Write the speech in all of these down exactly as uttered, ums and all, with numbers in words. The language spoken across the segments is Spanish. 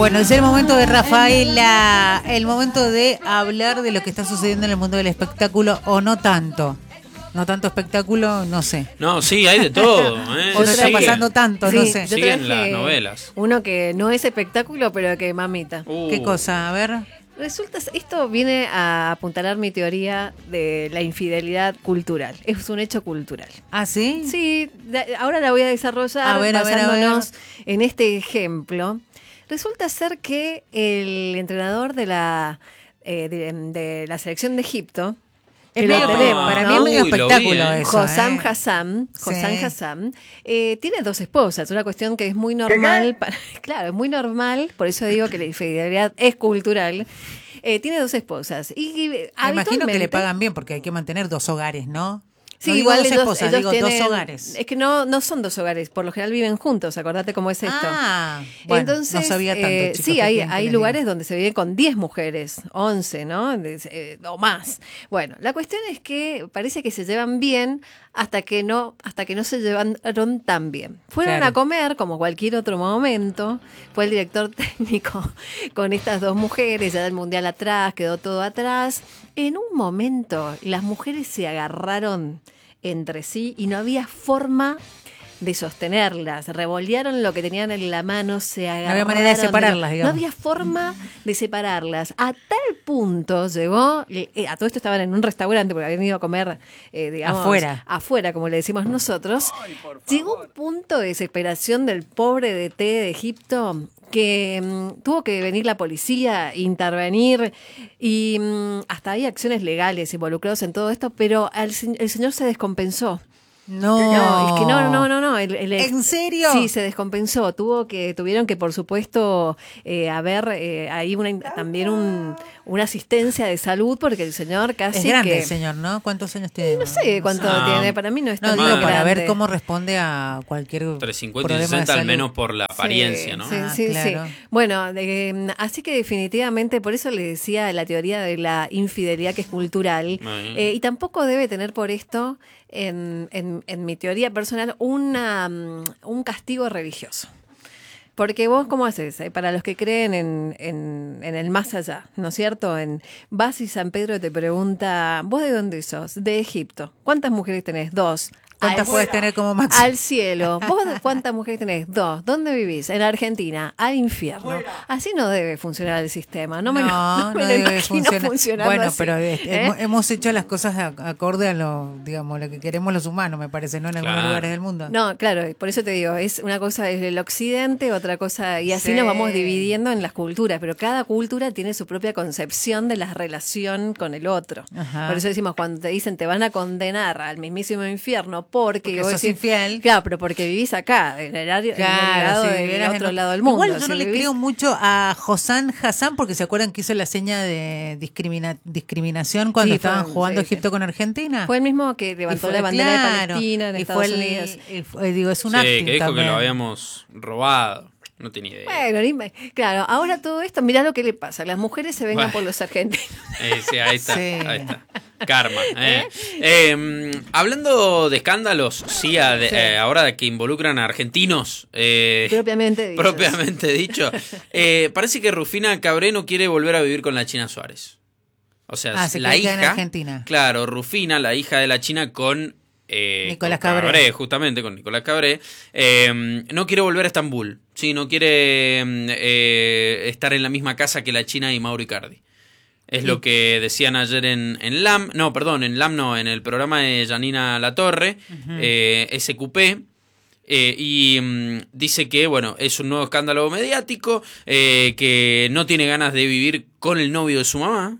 Bueno, es el momento de Rafaela, el momento de hablar de lo que está sucediendo en el mundo del espectáculo, o no tanto. No tanto espectáculo, no sé. No, sí, hay de todo. ¿eh? O no está Sigue. pasando tanto, Sí, no sé. yo Siguen traje las novelas. Uno que no es espectáculo, pero que mamita. Uh, ¿Qué cosa? A ver. Resulta, esto viene a apuntalar mi teoría de la infidelidad cultural. Es un hecho cultural. ¿Ah, sí? Sí, da- ahora la voy a desarrollar A ver, a ver, a basándonos en este ejemplo. Resulta ser que el entrenador de la, eh, de, de la selección de Egipto, Es que medio, lo tenemos, para ¿no? mí es medio Uy, lo vi, espectáculo ¿eh? eso. Hossam ¿eh? Hassan, Hossam Sí. Hassan, eh, tiene dos esposas, una cuestión que es muy normal, para, claro, es muy normal, por eso digo que la infidelidad es cultural. Eh, tiene dos esposas y, y Me imagino que habitualmente- le pagan bien porque hay que mantener dos hogares, ¿no? Sí, No digo igual dos ellos, esposas, ellos digo tienen- dos hogares. Es que no, no son dos hogares, por lo general viven juntos, acordate cómo es esto. Ah, bueno, Entonces, no sabía tanto, eh, chicos, sí, ¿qué hay, quieren que hay les lugares diga? donde se vive con diez mujeres, once, ¿no? De- eh, o más. Bueno, la cuestión es que parece que se llevan bien hasta que no, hasta que no se llevaron tan bien. Fueron Claro. a comer, como cualquier otro momento, fue el director técnico con estas dos mujeres, ya del mundial atrás, quedó todo atrás. En un momento, las mujeres se agarraron entre sí y no había forma de sostenerlas, revolearon lo que tenían en la mano, se agarraron. había manera de separarlas, no digamos. había forma de separarlas. A tal punto llegó, eh, a todo esto estaban en un restaurante porque habían ido a comer, eh, digamos, Afuera. afuera, como le decimos nosotros. Llegó un punto de desesperación del pobre D T de Egipto que mm, tuvo que venir la policía, intervenir y mm, hasta hay acciones legales involucradas en todo esto, pero al se- el señor se descompensó. No. No, es que no, no, no, no. el- el- ¿En serio? Sí, se descompensó. Tuvo que, tuvieron que, por supuesto, eh, haber eh, ahí una, también un, una asistencia de salud porque el señor casi Es grande que el señor, ¿no? ¿Cuántos años tiene? no sé cuánto No. tiene. Para mí no es No, tan digo, grande. para ver cómo responde a cualquier Entre cincuenta y problema de sesenta al salud. menos por la apariencia, Sí, ¿no? Sí, Ah, sí, claro. sí. Bueno, de- así que definitivamente, por eso le decía la teoría de la infidelidad que es cultural, Muy bien. eh, y tampoco debe tener por esto, en, en- en mi teoría personal, una, mm, un castigo religioso. Porque vos, ¿cómo haces? Eh, Para los que creen en, en, en el más allá, ¿no es cierto? En, vas y San Pedro te pregunta, ¿vos de dónde sos? De Egipto. ¿Cuántas mujeres tenés? Dos. ¿Cuántas Al- puedes tener como máximo? Al cielo. ¿Vos cuántas mujeres tenés? Dos. ¿Dónde vivís? En Argentina. Al infierno. Así no debe funcionar el sistema. No me lo, no me lo debe imagino funcionar. funcionando Bueno, así. pero eh, ¿Eh? hemos, hemos hecho las cosas a- acorde a lo, digamos, lo que queremos los humanos, me parece, ¿no? En algunos Claro. lugares del mundo. No, claro, por eso te digo, es una cosa es el occidente, otra cosa, y así Sí. nos vamos dividiendo en las culturas, pero cada cultura tiene su propia concepción de la relación con el otro. Ajá. Por eso decimos, cuando te dicen te van a condenar al mismísimo infierno porque, Porque vos sos decís, infiel. Claro, pero porque vivís acá, en el, área- en el Claro, lado, si del vivieras en otro un- lado del mundo. Igual yo no Si le vivís- creo mucho a Hossam Hassan porque se acuerdan que hizo la seña de discrimina- discriminación cuando Sí, estaban fue- jugando sí, sí. Egipto con Argentina. Fue el mismo que Y levantó fue- la bandera claro, de Palestina en y Estados fue el- Unidos. el- fue- digo, es un Sí, acting que dijo también. que lo habíamos robado. No tenía idea. Bueno, ni- claro, ahora todo esto, mirá lo que le pasa. Las mujeres se vengan Bueno. por los argentinos. Eh, sí, ahí está, Sí. ahí está. Karma. eh. Eh, hablando de escándalos, sí, a- de- Sí. eh, ahora que involucran a argentinos, eh, Propiamente dicho. propiamente dicho, eh, parece que Rufina Cabré no quiere volver a vivir con la China Suárez. O sea, Ah, se la quiere quedar en hija, Argentina. claro, Rufina, la hija de la China con eh, Nicolás con Cabré. justamente con Nicolás Cabré, eh, no quiere volver a Estambul, sí, no quiere mm, eh, estar en la misma casa que la China y Mauro Icardi. Es Sí. lo que decían ayer en, en L A M, no, perdón, en L A M no, en el programa de Janina Latorre, eh, S Q P, eh, y mm, dice que, bueno, es un nuevo escándalo mediático, eh, que no tiene ganas de vivir con el novio de su mamá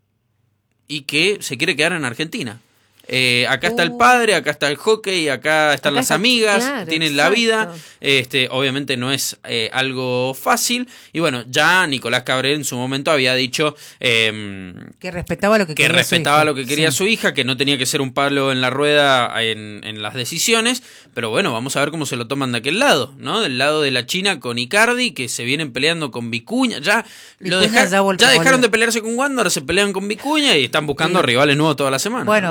y que se quiere quedar en Argentina. Eh, acá está el Uh. padre, acá está el hockey, acá están Acá las está- amigas, claro, tienen la vida. exacto. Este, obviamente no es eh, algo fácil. Y bueno, ya Nicolás Cabré en su momento había dicho eh, Que respetaba lo que, que quería su respetaba hija. lo que quería Sí. su hija, que no tenía que ser un palo en la rueda en, en las decisiones. Pero bueno, vamos a ver cómo se lo toman de aquel lado, ¿no? Del lado de la China con Icardi, que se vienen peleando con Vicuña. Ya, lo Vicuña deja- ya vol- ya dejaron volvió. de pelearse con Wanda, ahora se pelean con Vicuña y están buscando Sí. rivales nuevos toda la semana. Bueno, Vicuña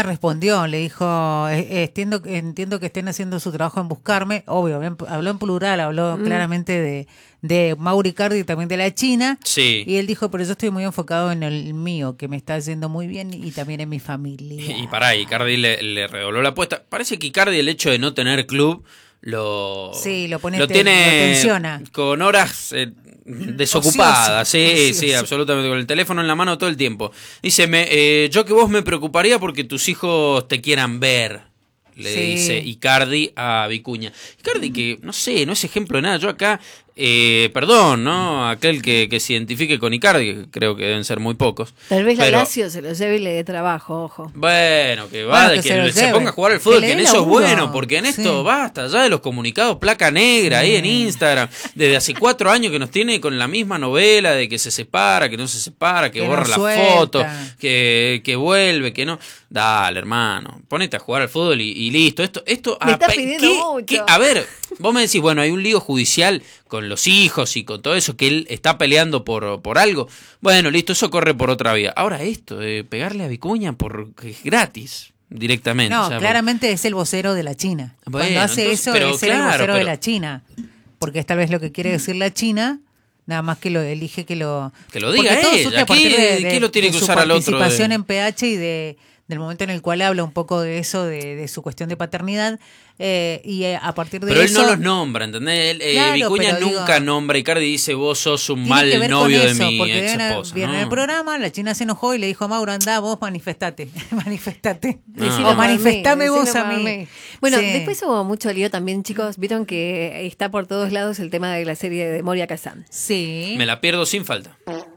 Vicuña respondió, le dijo, eh, entiendo, entiendo que estén haciendo su trabajo en buscarme, obvio, bien, habló en plural, habló mm. claramente de, de Mauro Icardi y también de la China, sí. Y él dijo, pero yo estoy muy enfocado en el mío, que me está yendo muy bien y también en mi familia. Y pará, Icardi le, le redobló la apuesta. Parece que Icardi el hecho de no tener club lo, sí, lo, pone lo te, tiene lo tensiona. Con horas eh, desocupadas, sí, ocioso. sí, absolutamente, con el teléfono en la mano todo el tiempo. Dice, me, eh, yo que vos me preocuparía porque tus hijos te quieran ver, le sí. dice Icardi a Vicuña. Icardi que, no sé, no es ejemplo de nada. Yo acá, eh, perdón, ¿no? Aquel que, que se identifique con Icardi, que creo que deben ser muy pocos. Tal vez pero, la Lazio se lo lleve y le dé trabajo, ojo. Bueno, que va, bueno, de que que, se, se, se ponga a jugar al fútbol, que, que en eso laburo. es bueno, porque en esto sí. basta, ya de los comunicados, placa negra sí. ahí en Instagram, desde hace cuatro años que nos tiene con la misma novela de que se separa, que no se separa, que, que borra la suelta. foto, que, que vuelve, que no. Dale, hermano, ponete a jugar al fútbol y, y listo. Esto, esto Me estás pidiendo ¿qué, mucho. ¿qué? A ver, vos me decís, bueno, hay un lío judicial con los hijos y con todo eso, que él está peleando por, por algo. Bueno, listo, eso corre por otra vía. Ahora esto, de pegarle a Vicuña porque es gratis, directamente. No, o sea, claramente por... es el vocero de la China. Bueno, Cuando hace entonces, eso pero, es claro, el vocero pero... de la China. Porque es tal vez lo que quiere decir la China, nada más que lo elige que lo... Que lo diga ella, ¿qué, de, de, ¿qué lo tiene que usar al otro? Su participación de... en P H y de... del momento en el cual habla un poco de eso, de, de su cuestión de paternidad, eh, y eh, a partir de pero eso... Pero él no los nombra, ¿entendés? Él, eh, claro, Vicuña nunca digo, nombra, Icardi dice, vos sos un mal novio eso, de mi porque ex viene, esposa. Viene ¿no? en el programa, la China se enojó y le dijo a Mauro, andá, vos manifestate, manifestate. No. O manifestame vos a mí. mí. Bueno, sí. después hubo mucho lío también, chicos, vieron que está por todos lados el tema de la serie de Moria Kazan. Sí. Me la pierdo sin falta.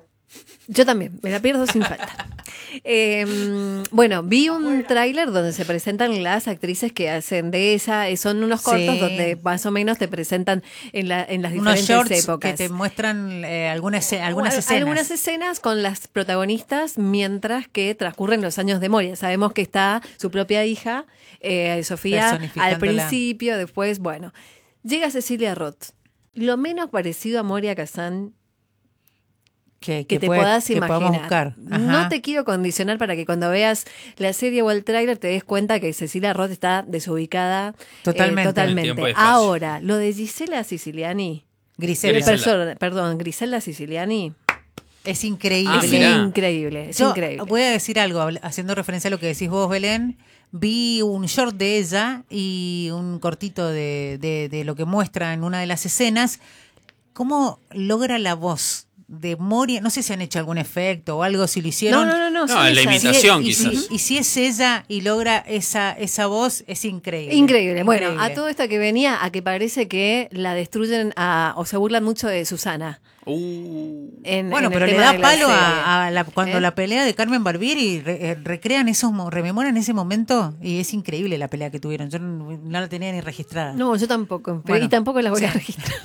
Yo también, me la pierdo sin falta. Eh, bueno, vi un tráiler donde se presentan las actrices que hacen de esa, son unos cortos sí. donde más o menos te presentan en, la, en las unos diferentes shorts épocas. Que te muestran eh, algunas, algunas escenas. Algunas escenas con las protagonistas mientras que transcurren los años de Moria. Sabemos que está su propia hija, eh, Sofía, al principio, después, bueno. Llega Cecilia Roth. Lo menos parecido a Moria Kazan que, que que te puede, puedas que imaginar. No te quiero condicionar para que cuando veas la serie o el tráiler te des cuenta que Cecilia Roth está desubicada totalmente. Eh, totalmente. Ahora, lo de Gisela Siciliani. Grisela. Persona, perdón, Grisela Siciliani. Es increíble. Ah, es increíble, es Yo increíble. Voy a decir algo, haciendo referencia a lo que decís vos, Belén. Vi un short de ella y un cortito de, de, de lo que muestra en una de las escenas. ¿Cómo logra la voz de Moria? No sé si han hecho algún efecto o algo, si lo hicieron. No, no, no. No, no la imitación si es, quizás. Y si, y si es ella y logra esa, esa voz, es increíble. Increíble. Bueno, increíble. a todo esto que venía, a que parece que la destruyen a, o se burlan mucho de Susana. Uh. En, bueno, en pero le da palo a, a la, cuando ¿Eh? la pelea de Carmen Barbieri re, recrean esos, rememoran ese momento y es increíble la pelea que tuvieron. Yo no, no la tenía ni registrada. No, yo tampoco, bueno, y tampoco la voy sí. a registrar.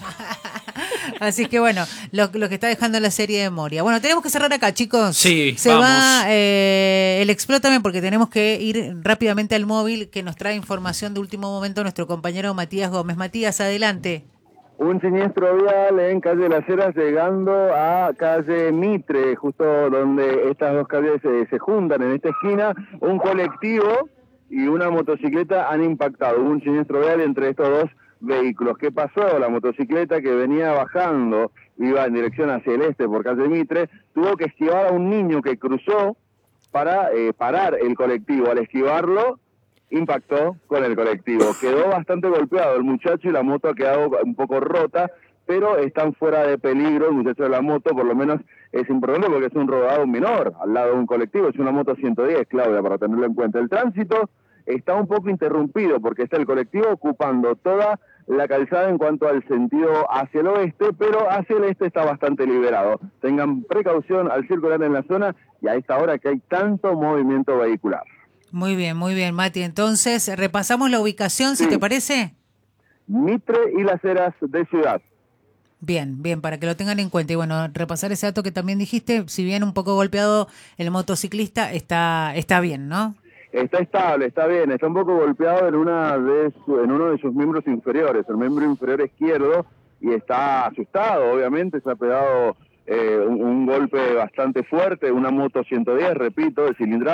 Así que bueno, lo, lo que está dejando la serie de Moria. Bueno, tenemos que cerrar acá, chicos. Sí, Se vamos. va eh, el Explótame porque tenemos que ir rápidamente al móvil que nos trae información de último momento nuestro compañero Matías Gómez. Matías, adelante. Un siniestro vial en calle Las Heras llegando a calle Mitre, justo donde estas dos calles se, se juntan en esta esquina. Un colectivo y una motocicleta han impactado. Hubo un siniestro vial entre estos dos vehículos. ¿Qué pasó? La motocicleta que venía bajando, iba en dirección hacia el este por calle Mitre, tuvo que esquivar a un niño que cruzó para eh, parar el colectivo. Al esquivarlo, impactó con el colectivo. Quedó bastante golpeado el muchacho y la moto ha quedado un poco rota, pero están fuera de peligro. El muchacho de la moto, por lo menos, es importante porque es un rodado menor al lado de un colectivo. Es una moto ciento diez, Claudia, para tenerlo en cuenta. El tránsito está un poco interrumpido porque está el colectivo ocupando toda la calzada en cuanto al sentido hacia el oeste, pero hacia el este está bastante liberado. Tengan precaución al circular en la zona y a esta hora que hay tanto movimiento vehicular. Muy bien, muy bien, Mati. Entonces, repasamos la ubicación, si sí. te parece. Mitre y Las Heras de Ciudad. Bien, bien, para que lo tengan en cuenta. Y bueno, repasar ese dato que también dijiste, si bien un poco golpeado el motociclista, está, está bien, ¿no? Está estable, está bien, está un poco golpeado en una de su, en uno de sus miembros inferiores, el miembro inferior izquierdo, y está asustado, obviamente, se ha pegado eh, un, un golpe bastante fuerte, una moto ciento diez, repito, de cilindrada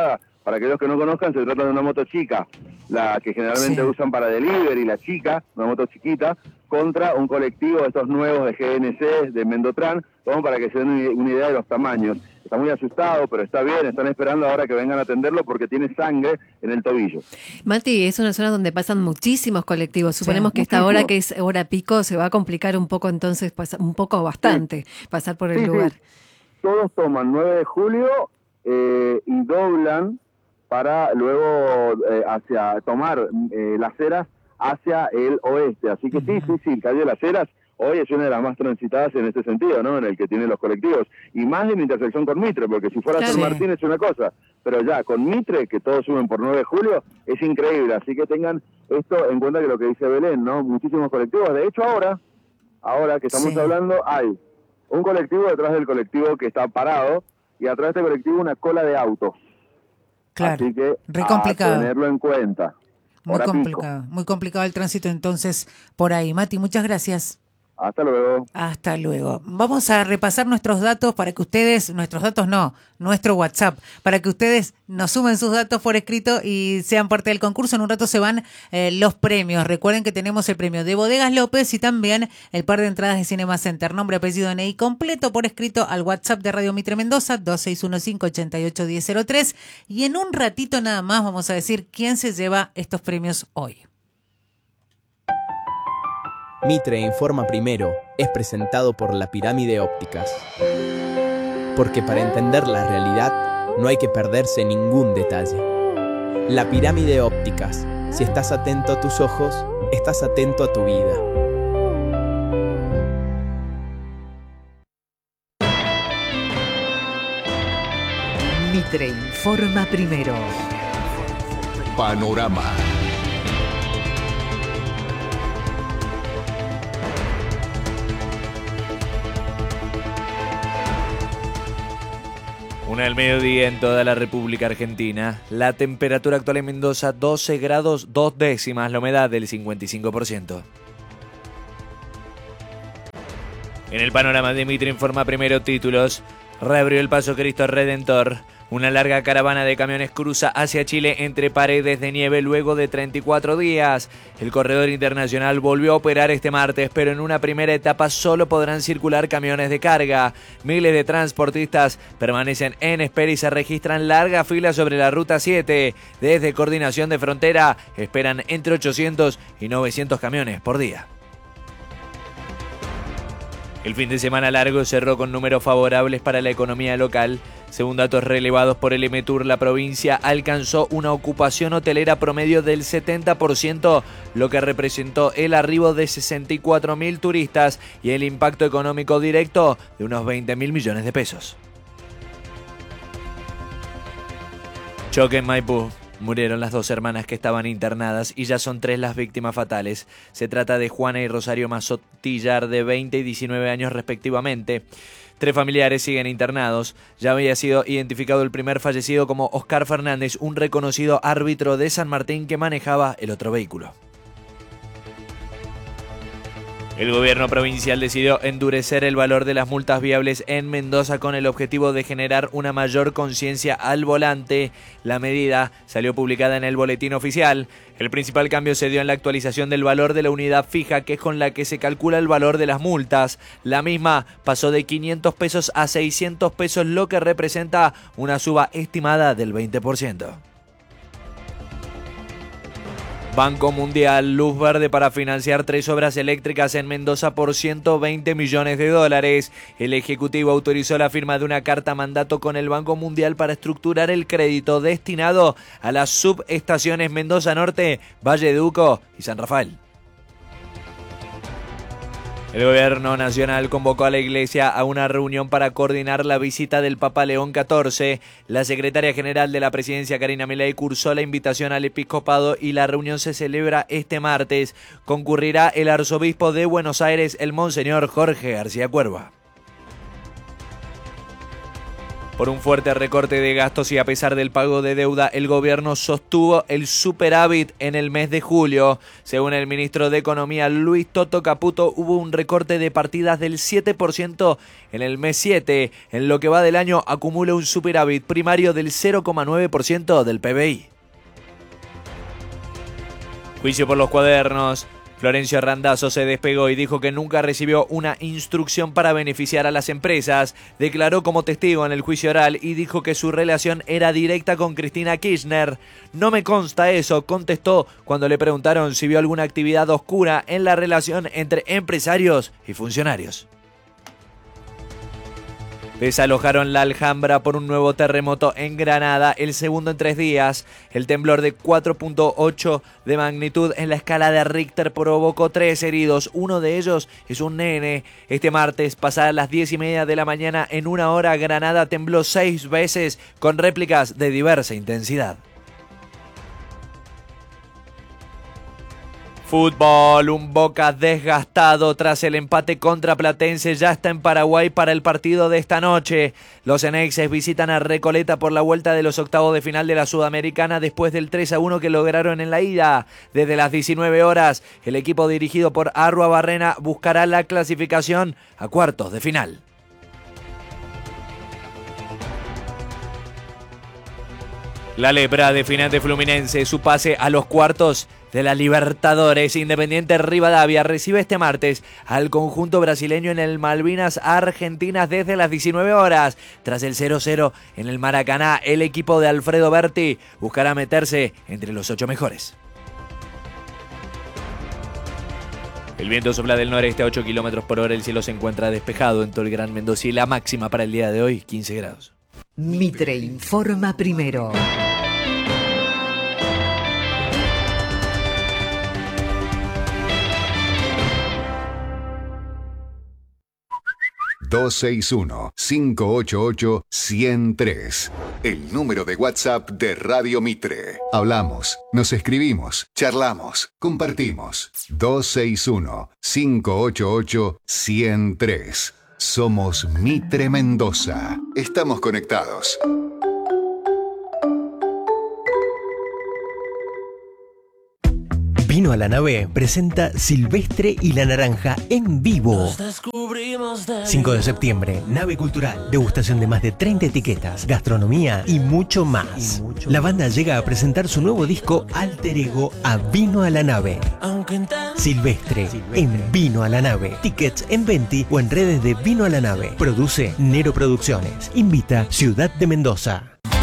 Para aquellos que no conozcan, se trata de una moto chica, la que generalmente Sí. usan para delivery, la chica, una moto chiquita, contra un colectivo de estos nuevos de G N C, de Mendotran, como para que se den una idea de los tamaños. Está muy asustado, pero está bien, están esperando ahora que vengan a atenderlo porque tiene sangre en el tobillo. Mati, es una zona donde pasan muchísimos colectivos. Suponemos Sí, que esta muchísimo. hora que es hora pico se va a complicar un poco entonces, pasa- un poco bastante, pasar por el Sí, lugar. sí. Todos toman nueve de julio eh, y doblan para luego eh, hacia tomar eh, Las Heras hacia el oeste. Así que sí, sí, sí, calle de Las Heras hoy es una de las más transitadas en este sentido, ¿no? En el que tienen los colectivos. Y más en intersección con Mitre, porque si fuera Claro. San Sí. Martín es una cosa, pero ya con Mitre, que todos suben por nueve de julio, es increíble. Así que tengan esto en cuenta, que lo que dice Belén, ¿no? Muchísimos colectivos. De hecho, ahora, ahora que estamos Sí. hablando, hay un colectivo detrás del colectivo que está parado, y atrás de este colectivo una cola de autos. Claro, Así que re a complicado. tenerlo en cuenta. Muy Hora pico. complicado, muy complicado el tránsito entonces por ahí. Mati, muchas gracias. Hasta luego. Hasta luego. Vamos a repasar nuestros datos para que ustedes, nuestros datos no, nuestro WhatsApp, para que ustedes nos sumen sus datos por escrito y sean parte del concurso. En un rato se van eh, los premios. Recuerden que tenemos el premio de Bodegas López y también el par de entradas de Cinema Center. Nombre, apellido, D N I completo por escrito al WhatsApp de Radio Mitre Mendoza, dos seis uno cinco, ocho ocho uno cero cero tres. Y en un ratito nada más vamos a decir quién se lleva estos premios hoy. Mitre Informa Primero es presentado por La Pirámide Ópticas. Porque para entender la realidad no hay que perderse ningún detalle. La Pirámide Ópticas. Si estás atento a tus ojos, estás atento a tu vida. Mitre Informa Primero. Panorama. Una del mediodía en toda la República Argentina. La temperatura actual en Mendoza, doce grados dos décimas, la humedad del cincuenta y cinco por ciento. En el panorama de Mitre Informa Primero, títulos. Reabrió el paso Cristo Redentor. Una larga caravana de camiones cruza hacia Chile entre paredes de nieve luego de treinta y cuatro días. El corredor internacional volvió a operar este martes, pero en una primera etapa solo podrán circular camiones de carga. Miles de transportistas permanecen en espera y se registran largas filas sobre la Ruta siete. Desde Coordinación de Frontera esperan entre ochocientos y novecientos camiones por día. El fin de semana largo cerró con números favorables para la economía local. Según datos relevados por el Emetur, la provincia alcanzó una ocupación hotelera promedio del setenta por ciento, lo que representó el arribo de sesenta y cuatro mil turistas y el impacto económico directo de unos veinte mil millones de pesos. Choque en Maipú. Murieron las dos hermanas que estaban internadas y ya son tres las víctimas fatales. Se trata de Juana y Rosario Mazotillar, de veinte y diecinueve años respectivamente. Tres familiares siguen internados. Ya había sido identificado el primer fallecido como Oscar Fernández, un reconocido árbitro de San Martín que manejaba el otro vehículo. El gobierno provincial decidió endurecer el valor de las multas viables en Mendoza con el objetivo de generar una mayor conciencia al volante. La medida salió publicada en el boletín oficial. El principal cambio se dio en la actualización del valor de la unidad fija, que es con la que se calcula el valor de las multas. La misma pasó de quinientos pesos a seiscientos pesos, lo que representa una suba estimada del veinte por ciento. Banco Mundial, luz verde para financiar tres obras eléctricas en Mendoza por ciento veinte millones de dólares. El Ejecutivo autorizó la firma de una carta mandato con el Banco Mundial para estructurar el crédito destinado a las subestaciones Mendoza Norte, Valle de Uco y San Rafael. El gobierno nacional convocó a la Iglesia a una reunión para coordinar la visita del Papa León catorce. La secretaria general de la presidencia, Karina Milei, cursó la invitación al episcopado y la reunión se celebra este martes. Concurrirá el arzobispo de Buenos Aires, el monseñor Jorge García Cuerva. por un fuerte recorte de gastos y a pesar del pago de deuda, el gobierno sostuvo el superávit en el mes de julio. Según el ministro de Economía, Luis Toto Caputo, hubo un recorte de partidas del siete por ciento en el mes siete. En lo que va del año, acumula un superávit primario del cero coma nueve por ciento del P B I. Juicio por los cuadernos. Florencio Randazzo se despegó y dijo que nunca recibió una instrucción para beneficiar a las empresas. Declaró como testigo en el juicio oral y dijo que su relación era directa con Cristina Kirchner. No me consta eso, contestó cuando le preguntaron si vio alguna actividad oscura en la relación entre empresarios y funcionarios. Desalojaron la Alhambra por un nuevo terremoto en Granada, el segundo en tres días. El temblor de cuatro punto ocho de magnitud en la escala de Richter provocó tres heridos. Uno de ellos es un nene. Este martes, pasadas las diez y media de la mañana, en una hora, Granada tembló seis veces con réplicas de diversa intensidad. Fútbol, un Boca desgastado tras el empate contra Platense ya está en Paraguay para el partido de esta noche. Los enexes visitan a Recoleta por la vuelta de los octavos de final de la Sudamericana después del tres a uno que lograron en la ida. Desde las diecinueve horas, el equipo dirigido por Arrua Barrena buscará la clasificación a cuartos de final. La Lepra define ante Fluminense su pase a los cuartos de la Libertadores. Independiente Rivadavia recibe este martes al conjunto brasileño en el Malvinas Argentinas desde las diecinueve horas. Tras el cero cero en el Maracaná, el equipo de Alfredo Berti buscará meterse entre los ocho mejores. El viento sopla del noreste a ocho kilómetros por hora. El cielo se encuentra despejado en todo el Gran Mendoza y la máxima para el día de hoy, quince grados. Mitre informa primero. dos seis uno, cinco ocho ocho, uno cero tres. El número de WhatsApp de Radio Mitre. Hablamos, nos escribimos, charlamos, compartimos. dos seis uno, cinco ocho ocho, uno cero tres. Somos Mitre Mendoza. Estamos conectados. Vino a la Nave presenta Silvestre y la Naranja en vivo. cinco de septiembre, Nave Cultural. Degustación de más de treinta etiquetas, gastronomía y mucho más. Y mucho la banda más. Llega a presentar su nuevo disco Alter Ego a Vino a la Nave. Silvestre, Silvestre en Vino a la Nave. Tickets en Venti o en redes de Vino a la Nave. Produce Nero Producciones. Invita Ciudad de Mendoza.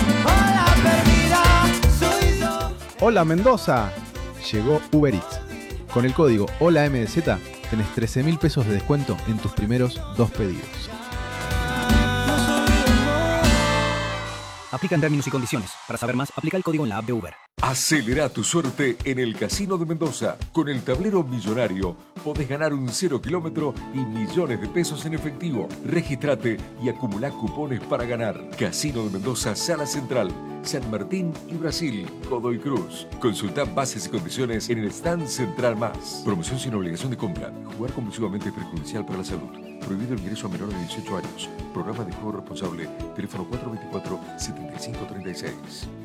Hola Mendoza. Llegó Uber Eats. Con el código Hola M D Z tenés trece mil pesos de descuento en tus primeros dos pedidos. Aplican términos y condiciones. Para saber más, aplica el código en la app de Uber. Acelera tu suerte en el Casino de Mendoza. Con el tablero millonario podés ganar un cero kilómetro y millones de pesos en efectivo. Regístrate y acumulá cupones para ganar. Casino de Mendoza, Sala Central, San Martín y Brasil, Godoy Cruz. Consulta bases y condiciones en el stand Central Más. Promoción sin obligación de compra. Jugar compulsivamente es perjudicial para la salud. Prohibido el ingreso a menores de dieciocho años. Programa de juego responsable. Teléfono cuatro dos cuatro, siete cinco tres seis.